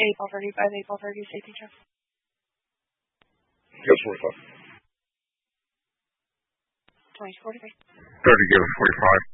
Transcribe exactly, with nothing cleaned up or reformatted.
April thirty-five, April thirty, safety check. Yes, forty-five. twenty forty-three. thirty, give us forty-five.